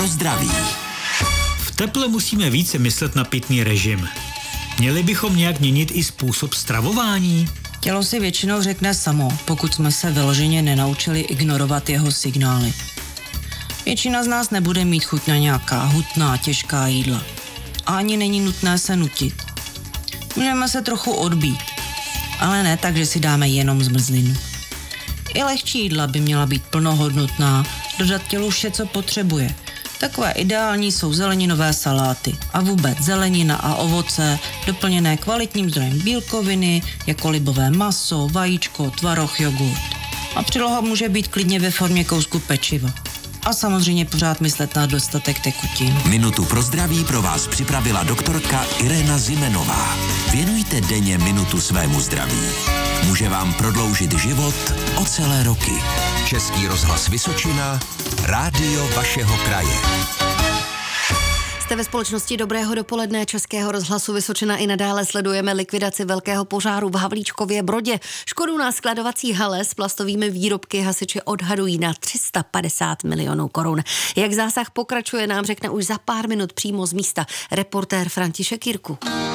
zdraví. V teple musíme více myslet na pitný režim. Měli bychom nějak měnit i způsob stravování? Tělo si většinou řekne samo, pokud jsme se vyloženě nenaučili ignorovat jeho signály. Většina z nás nebude mít chuť na nějaká hutná, těžká jídla. A ani není nutné se nutit. Můžeme se trochu odbít, ale ne tak, že si dáme jenom zmrzlinu. I lehčí jídla by měla být plnohodnotná, dodat tělu vše, co potřebuje. Takové ideální jsou zeleninové saláty a vůbec zelenina a ovoce, doplněné kvalitním zdrojem bílkoviny, jako libové maso, vajíčko, tvaroh, jogurt. A příloha může být klidně ve formě kousku pečiva. A samozřejmě pořád myslet na dostatek tekutin. Minutu pro zdraví pro vás připravila doktorka Irena Zimenová. Věnujte denně minutu svému zdraví. Může vám prodloužit život o celé roky. Český rozhlas Vysočina, rádio vašeho kraje. Jste ve společnosti Dobrého dopoledne Českého rozhlasu Vysočina i nadále sledujeme likvidaci velkého požáru v Havlíčkově Brodě. Škodu na skladovací hale s plastovými výrobky hasiči odhadují na 350 milionů korun. Jak zásah pokračuje, nám řekne už za pár minut přímo z místa reportér František Jirku.